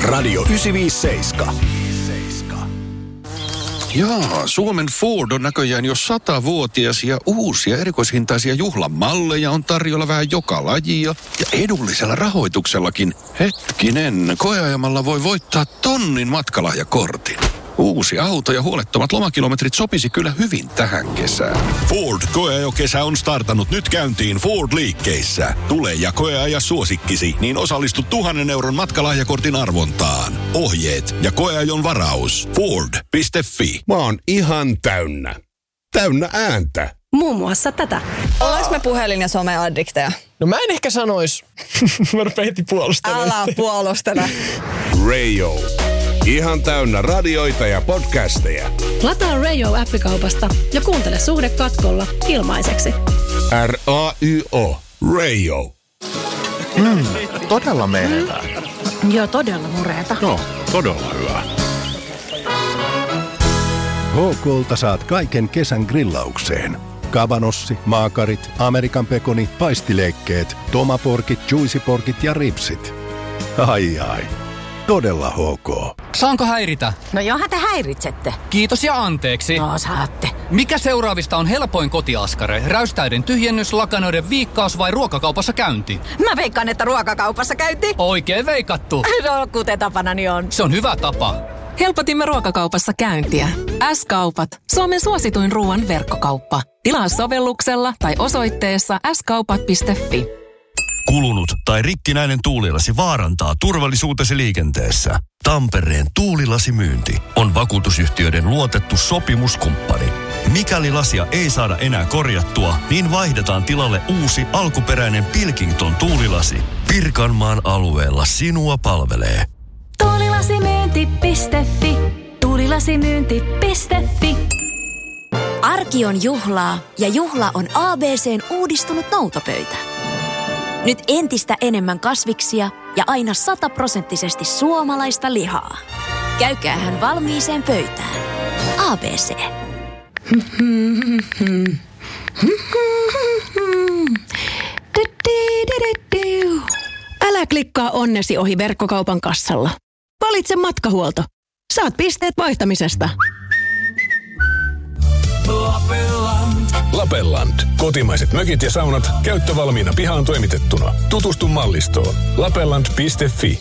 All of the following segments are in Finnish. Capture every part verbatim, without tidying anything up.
Radio yhdeksänsataaviisikymmentäseitsemän. Jaa, Suomen Ford on näköjään jo satavuotias ja uusia erikoishintaisia juhlamalleja on tarjolla vähän joka lajia. Ja edullisella rahoituksellakin. Hetkinen, koeajamalla voi voittaa tonnin matkalahjakortin. Uusi auto ja huolettomat lomakilometrit sopisi kyllä hyvin tähän kesään. Ford koeajokesä on startannut nyt käyntiin Ford-liikkeissä. Tule ja koeaja suosikkisi, niin osallistu tuhannen euron matkalahjakortin arvontaan. Ohjeet ja koeajon varaus. Ford piste fi. Mä oon ihan täynnä. Täynnä ääntä. Muun muassa tätä. Ollaanko me puhelin- ja some-addikteja? No mä en ehkä sanois. Mä rupean heti puolustelemaan. Älä puolustele. Radio. Ihan täynnä radioita ja podcasteja. Lataa Radio-appikaupasta ja kuuntele Suhde katkolla ilmaiseksi. R A Y O. Radio. Mm, todella menevää. Joo, todella mureeta. No, todella hyvä. H K:lta saat kaiken kesän grillaukseen. Kabanossi, maakarit, Amerikan pekoni, paistileikkeet, tomaporkit, juicyporkit ja ripsit. Ai ai. Todella H K. Saanko häiritä? No johan te häiritsette. Kiitos ja anteeksi. No saatte. Mikä seuraavista on helpoin kotiaskare? Räystäiden tyhjennys, lakanoiden viikkaus vai ruokakaupassa käynti? Mä veikkaan, että ruokakaupassa käynti. Oikein veikattu. No kuten tapanani on. Se on hyvä tapa. Helpotimme ruokakaupassa käyntiä. S-kaupat. Suomen suosituin ruoan verkkokauppa. Tilaa sovelluksella tai osoitteessa s kaupat piste fi. Kulunut tai rikkinäinen tuulilasi vaarantaa turvallisuutesi liikenteessä. Tampereen tuulilasimyynti on vakuutusyhtiöiden luotettu sopimuskumppani. Mikäli lasia ei saada enää korjattua, niin vaihdetaan tilalle uusi alkuperäinen Pilkington tuulilasi. Pirkanmaan alueella sinua palvelee. Tuulilasimyynti piste fi. Tuulilasimyynti piste fi. Arki on juhlaa ja juhla on A B C:n uudistunut noutopöytä. Nyt entistä enemmän kasviksia ja aina sataprosenttisesti suomalaista lihaa. Käykäähän valmiiseen pöytään. A B C. Älä klikkaa onnesi ohi verkkokaupan kassalla. Valitse matkahuolto. Saat pisteet vaihtamisesta. Lapelland. Lapelland. Kotimaiset mökit ja saunat käyttövalmiina pihaan toimitettuna. Tutustu mallistoon. lapelland piste fi.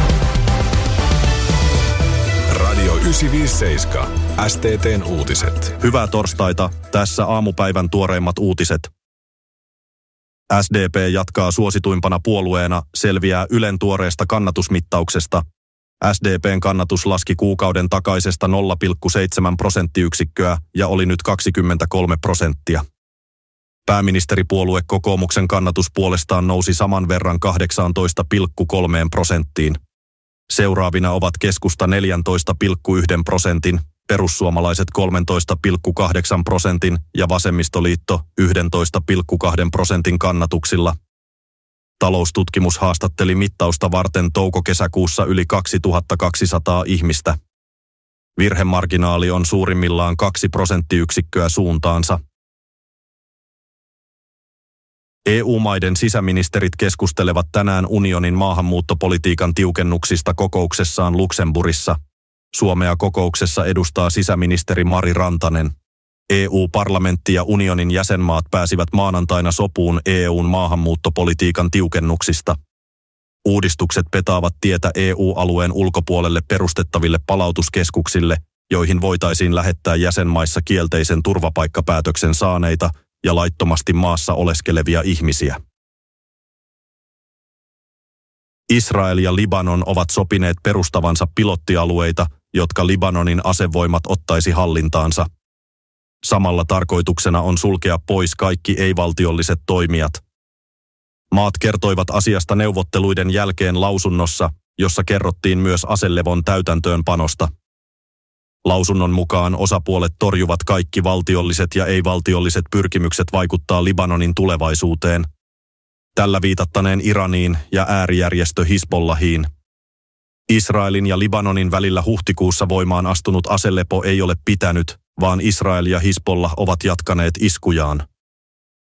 Radio yhdeksänsataaviisikymmentäseitsemän. S T T:n uutiset. Hyvää torstaita. Tässä aamupäivän tuoreimmat uutiset. S D P jatkaa suosituimpana puolueena, selviää Ylen tuoreesta kannatusmittauksesta. S D P:n kannatus laski kuukauden takaisesta nolla pilkku seitsemän prosenttiyksikköä ja oli nyt kaksikymmentäkolme prosenttia. Pääministeripuolue Kokoomuksen kannatus puolestaan nousi saman verran kahdeksantoista pilkku kolme prosenttiin. Seuraavina ovat keskusta neljätoista pilkku yksi prosentin, perussuomalaiset kolmetoista pilkku kahdeksan prosentin ja vasemmistoliitto yksitoista pilkku kaksi prosentin kannatuksilla. Taloustutkimus haastatteli mittausta varten touko-kesäkuussa yli kaksituhattakaksisataa ihmistä. Virhemarginaali on suurimmillaan kaksi prosenttiyksikköä suuntaansa. E U-maiden sisäministerit keskustelevat tänään unionin maahanmuuttopolitiikan tiukennuksista kokouksessaan Luxemburgissa. Suomea kokouksessa edustaa sisäministeri Mari Rantanen. E U-parlamentti ja unionin jäsenmaat pääsivät maanantaina sopuun E U:n maahanmuuttopolitiikan tiukennuksista. Uudistukset petaavat tietä E U-alueen ulkopuolelle perustettaville palautuskeskuksille, joihin voitaisiin lähettää jäsenmaissa kielteisen turvapaikkapäätöksen saaneita ja laittomasti maassa oleskelevia ihmisiä. Israel ja Libanon ovat sopineet perustavansa pilottialueita, jotka Libanonin asevoimat ottaisi hallintaansa. Samalla tarkoituksena on sulkea pois kaikki ei-valtiolliset toimijat. Maat kertoivat asiasta neuvotteluiden jälkeen lausunnossa, jossa kerrottiin myös aselevon täytäntöönpanosta. Lausunnon mukaan osapuolet torjuvat kaikki valtiolliset ja ei-valtiolliset pyrkimykset vaikuttaa Libanonin tulevaisuuteen. Tällä viitattaneen Iraniin ja äärijärjestö Hisbollahiin. Israelin ja Libanonin välillä huhtikuussa voimaan astunut aselepo ei ole pitänyt, vaan Israel ja Hisbollah ovat jatkaneet iskujaan.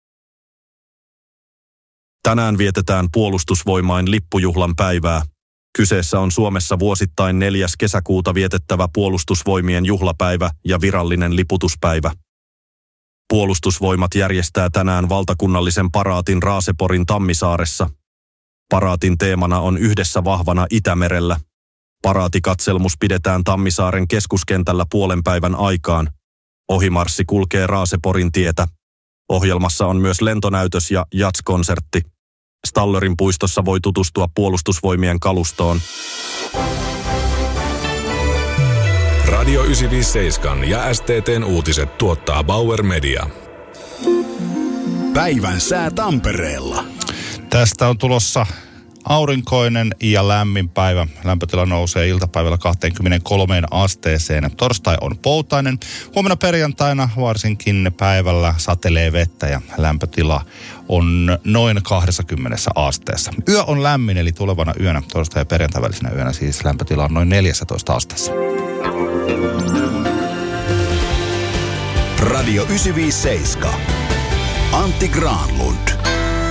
Tänään vietetään puolustusvoimain lippujuhlan päivää. Kyseessä on Suomessa vuosittain neljäs kesäkuuta vietettävä puolustusvoimien juhlapäivä ja virallinen liputuspäivä. Puolustusvoimat järjestää tänään valtakunnallisen paraatin Raaseporin Tammisaaressa. Paraatin teemana on Yhdessä vahvana Itämerellä. Paraatikatselmus pidetään Tammisaaren keskuskentällä puolen päivän aikaan. Ohimarssi kulkee Raaseporin tietä. Ohjelmassa on myös lentonäytös ja jazzkonsertti. Stallerin puistossa voi tutustua puolustusvoimien kalustoon. Radio yhdeksänsataaviisikymmentäseitsemän ja S T T:n uutiset tuottaa Bauer Media. Päivän sää Tampereella. Tästä on tulossa aurinkoinen ja lämmin päivä. Lämpötila nousee iltapäivällä kaksikymmentäkolme asteeseen. Torstai on poutainen. Huomenna perjantaina varsinkin päivällä satelee vettä ja lämpötila on noin kaksikymmentä asteessa. Yö on lämmin, eli tulevana yönä, torstai ja perjantai välisenä yönä siis lämpötila on noin neljätoista asteessa. Radio yhdeksänsataaviisikymmentäseitsemän. Antti Granlund.